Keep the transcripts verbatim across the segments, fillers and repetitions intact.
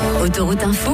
Autoroute Info,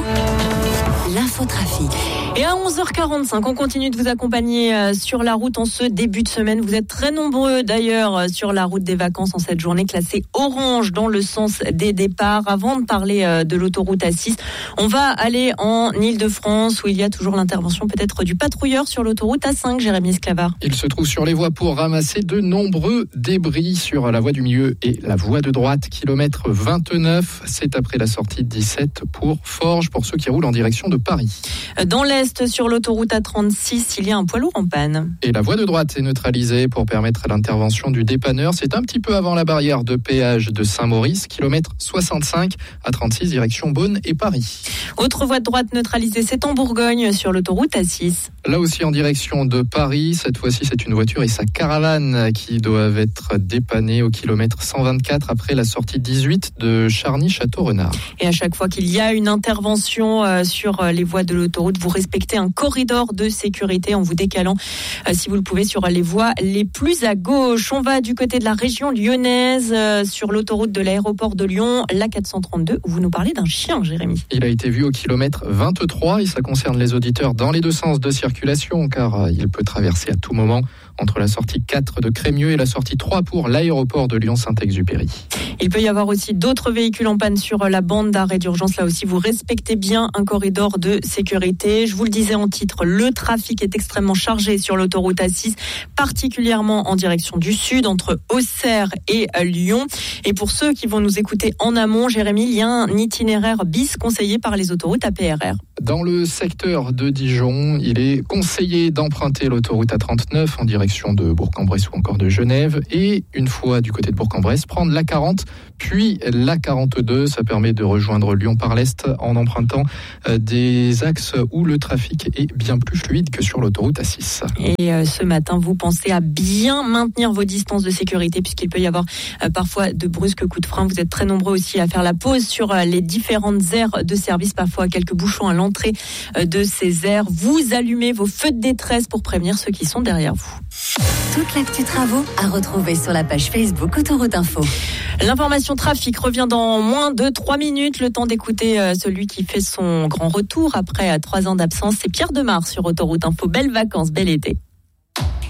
l'infotrafic. Et à onze heures quarante-cinq, on continue de vous accompagner sur la route en ce début de semaine. Vous êtes très nombreux d'ailleurs sur la route des vacances en cette journée classée orange dans le sens des départs. Avant de parler de l'autoroute A six, on va aller en Île-de-France où il y a toujours l'intervention peut-être du patrouilleur sur l'autoroute A cinq, Jérémy Esclavard. Il se trouve sur les voies pour ramasser de nombreux débris sur la voie du milieu et la voie de droite, kilomètre vingt-neuf. C'est après la sortie de dix-sept pour Forges, pour ceux qui roulent en direction de Paris. Dans l'Est, sur l'autoroute A trente-six, il y a un poids lourd en panne. Et la voie de droite est neutralisée pour permettre l'intervention du dépanneur. C'est un petit peu avant la barrière de péage de Saint-Maurice, kilomètre soixante-cinq, A trente-six, direction Beaune et Paris. Autre voie de droite neutralisée, c'est en Bourgogne, sur l'autoroute A six. Là aussi en direction de Paris. Cette fois-ci, c'est une voiture et sa caravane qui doivent être dépannées au kilomètre cent vingt-quatre après la sortie dix-huit de Charny-Château-Renard. Et à chaque fois qu'il y a une intervention sur les voies de l'autoroute, vous respectez un corridor de sécurité en vous décalant, si vous le pouvez, sur les voies les plus à gauche. On va du côté de la région lyonnaise, sur l'autoroute de l'aéroport de Lyon, l'A quatre cent trente-deux, où vous nous parlez d'un chien, Jérémy. Il a été vu au kilomètre vingt-trois et ça concerne les auditeurs dans les deux sens de circulation, car il peut traverser à tout moment entre la sortie quatre de Crémieux et la sortie trois pour l'aéroport de Lyon-Saint-Exupéry. Il peut y avoir aussi d'autres véhicules en panne sur la bande d'arrêt d'urgence. Là aussi, vous respectez bien un corridor de sécurité. Je vous le disais en titre, le trafic est extrêmement chargé sur l'autoroute A six, particulièrement en direction du sud, entre Auxerre et Lyon. Et pour ceux qui vont nous écouter en amont, Jérémy, il y a un itinéraire bis conseillé par les autoroutes A P R R. Dans le secteur de Dijon, il est conseillé d'emprunter l'autoroute A trente-neuf en direction de Bourg-en-Bresse ou encore de Genève. Et une fois du côté de Bourg-en-Bresse, prendre l'A quarante, puis l'A quarante-deux. Ça permet de rejoindre Lyon par l'est en empruntant des axes où le trafic est bien plus fluide que sur l'autoroute A six. Et ce matin, vous pensez à bien maintenir vos distances de sécurité puisqu'il peut y avoir parfois de brusques coups de frein. Vous êtes très nombreux aussi à faire la pause sur les différentes aires de service, parfois quelques bouchons à l'entrée de ces aires. Vous allumez vos feux de détresse pour prévenir ceux qui sont derrière vous. Toute l'actu travaux à retrouver sur la page Facebook Autoroute Info. L'information trafic revient dans moins de trois minutes. Le temps d'écouter celui qui fait son grand retour après trois ans d'absence. C'est Pierre Demar sur Autoroute Info. Belles vacances, bel été.